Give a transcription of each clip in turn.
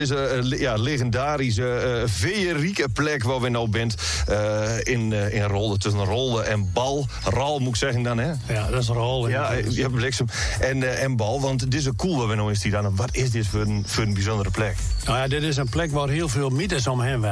Deze legendarische, feerieke plek waar we nou bent in Rolde. Tussen Rolde en Bal. Ral moet ik zeggen dan, hè? Ja, dat is Rol. Ja, bliksem. En Bal, want dit is een cool waar we nou in staan. Dan wat is dit voor een bijzondere plek? Nou ja, dit is een plek waar heel veel mythes omheen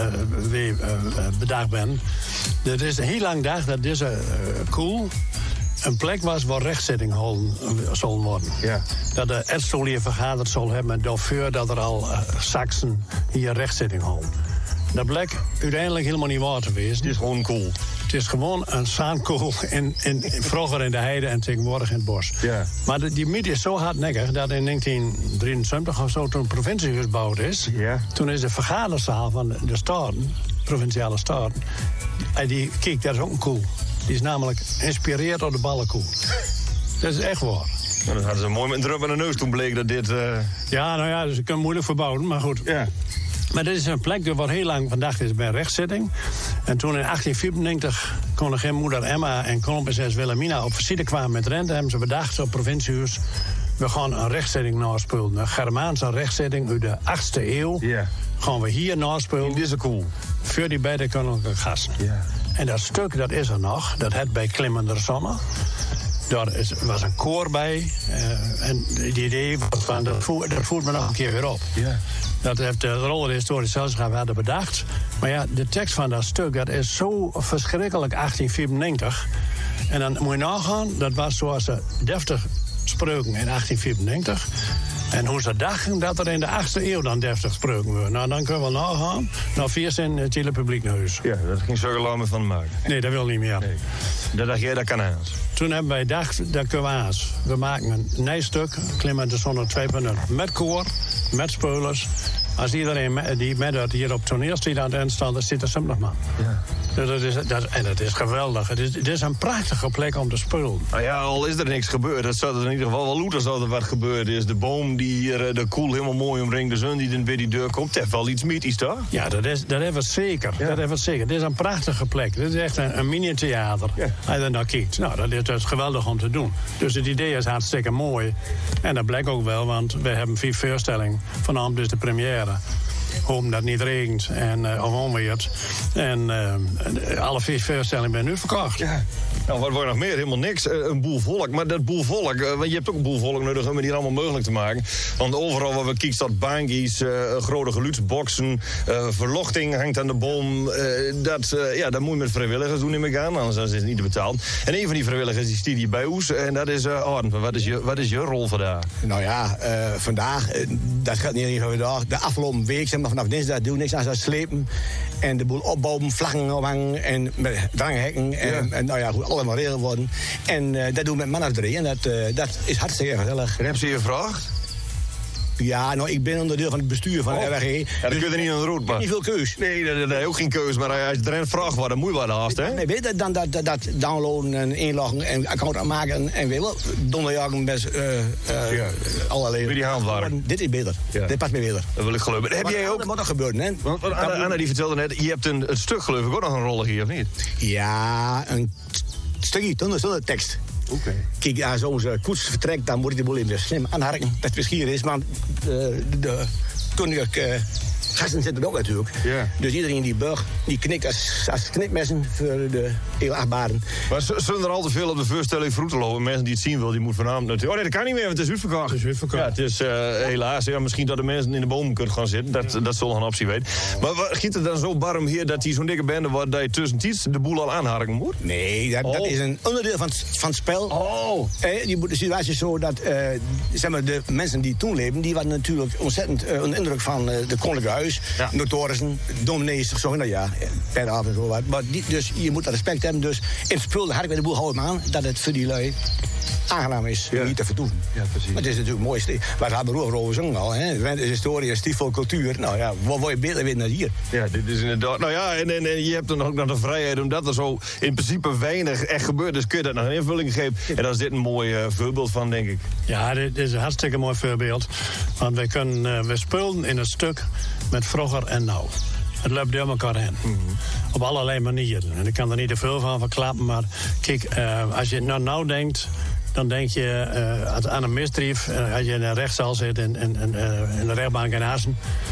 bedacht ben. Dit is een heel lang dag dat deze cool een plek was waar rechtszitting zal worden. Ja. Dat de Edstol hier vergaderd zal hebben daarvoor dat er al Saxen hier rechtszitting houden. Dat bleek uiteindelijk helemaal niet waar te wezen. Dit is gewoon cool. Het is gewoon een zaankool vroeger in de heide en tegenwoordig in het bos. Ja. Maar die mythe is zo hardnekkig dat in 1973 of zo, toen het provinciehuis gebouwd is, toen is de vergaderzaal van de staten, provinciale staten, en die kijk, dat is ook een koel. Die is namelijk geïnspireerd door de ballenkoel. Dat is echt waar. Nou, dat hadden ze mooi met een drup aan de neus toen bleek dat dit... Ja, nou ja, dus ik kan moeilijk verbouwen, maar goed. Ja. Maar dit is een plek waar heel lang vandaag is bij rechtszitting. En toen in 1894 koningin moeder Emma en kronprinses Wilhelmina op visite kwamen met Drenthe, hebben ze bedacht op provinciehuis, we gaan een rechtszitting naspelen. Een Germaanse rechtszitting uit de 8e eeuw. Ja. Gaan we hier naspelen. Dit is cool. Voor die beide koninklijke gasten. Ja. En dat stuk, dat is er nog. Dat het bij Klimmender Zonne. Daar was een koor bij. En het idee van, dat voert me nog een keer weer op. Ja. Dat heeft de Rolde Historisch Gezelschap hadden bedacht. Maar ja, de tekst van dat stuk, dat is zo verschrikkelijk 1894. En dan moet je nagaan, dat was zoals de deftig spreuken in 1894. En hoe ze dachten dat er in de 8e eeuw dan deftig spreuken worden. Nou, dan kunnen we nagaan. Nou, 4 zijn het hele publiek naar huis. Ja, dat ging zo lang van maken. Nee, dat wil niet meer. Nee. Dat dacht jij, dat kan aan. Toen hebben wij gedacht, dat kunnen we aan. We maken een nijstuk, Klimmen de Zonne 2.0. Met koor, met speulers. Als iedereen die met dat hier op toneel staat aan het eind staat, dan zit er simpel man. Ja. En dat is geweldig. Het is een prachtige plek om te spelen. Nou ja, al is er niks gebeurd. Het zou er in ieder geval wel loet als er wat gebeurd is. De boom die hier de koel helemaal mooi omringt. De zon die bij die deur komt. Het heeft wel iets mythisch, toch? Ja, dat hebben we zeker. Ja. Dat hebben we zeker. Dit is een prachtige plek. Dit is echt een mini-theater. Ja. Als je er naar kijkt. Nou, dat is geweldig om te doen. Dus het idee is hartstikke mooi. En dat blijkt ook wel, want we hebben 4 voorstellingen. Vanavond dus de première. Hopen dat het niet regent of onweert. En alle 4 voorstellingen zijn nu verkocht. Ja. Nou, wat wordt nog meer? Helemaal niks. Een boel volk. Maar dat boel volk, want je hebt ook een boel volk nodig om het hier allemaal mogelijk te maken. Want overal waar we kijken staat bankjes, grote geluidsboxen, verlochting hangt aan de boom. Dat moet je met vrijwilligers doen, neem ik aan. Anders is het niet te betalen. En een van die vrijwilligers die stiet hier bij ons. En dat is Arend. Wat is je rol vandaag? Nou ja, vandaag, dat gaat niet even vandaag. De afgelopen week, zeg maar, vanaf dinsdag doen we niks aan slepen. En de boel opbouwen, vlaggen ophangen en met dranghekken. En nou ja, goed, allemaal regel worden. En dat doen we met mannen 3. En dat is hartstikke gezellig. En heb ze je gevraagd? Ja, nou, ik ben onderdeel van het bestuur van de RWG. Ja, dan kun je er niet aan de route, maar. Niet veel keus. Nee, ook geen keus. Maar als je erin vraagt, dan moet je wel haast, hè? Nee, beter dan dat downloaden en inloggen en account aanmaken. En weet wel, donderjagen best allerlei. Wie die handwerk. Dit is beter. Ja. Dit past me beter. Dat wil ik geloven. Heb jij ook... Dat moet nog gebeuren, hè? Want Anna die vertelde net, je hebt een stuk geloof ik ook nog een rol hier, of niet? Ja, een stukje zonder tekst. Okay. Kijk, als onze koets vertrekt, dan moet ik de boel even slim aanharken. Dat het verschier is, maar de koninklijke gasten zitten er ook natuurlijk. Yeah. Dus iedereen die buig, die knikt als knipmessen voor de heel achtbaren. Maar zullen er al te veel op de voorstelling vroeten lopen? Mensen die het zien willen, die moeten vanavond natuurlijk... Oh nee, dat kan niet meer, want het is uitverkocht. Het is uitverkocht. Ja, het is helaas. Ja, misschien dat de mensen in de bomen kunnen gaan zitten. Dat zal nog een optie weten. Maar giet het dan zo barm hier dat die zo'n dikke bende wordt dat je tussentijds de boel al aanharken moet? Nee, dat is een onderdeel van het spel. Oh. De situatie is zo dat zeg maar, de mensen die toen leven, die waren natuurlijk ontzettend onder indruk van de koninklijke huis. Ja. Notorissen, dominees, zo nou ja, per af en zo wat. Maar dus je moet dat respect hebben. Dus in het spul had ik bij de boel houden aan dat het voor die lui aangenaam is om hier te vertoeven. Ja, precies. Maar het is natuurlijk mooi. Waar hebben we over zongen al, hè? Wend is historie, is stiefel cultuur. Nou ja, wat wil je beter weten dan hier? Ja, dit is inderdaad. Nou ja, en je hebt dan ook nog de vrijheid omdat er zo in principe weinig echt gebeurt. Dus kun je dat nog een invulling geven. En daar is dit een mooi voorbeeld van, denk ik. Ja, dit is een hartstikke mooi voorbeeld. Want we spelen in een stuk met vroeger en nou. Het loopt door elkaar heen. Mm-hmm. Op allerlei manieren. En ik kan er niet te veel van verklappen. Maar kijk, als je nou denkt, dan denk je aan een misdrijf. Als je in een rechtszaal zit in de rechtbank in Assen.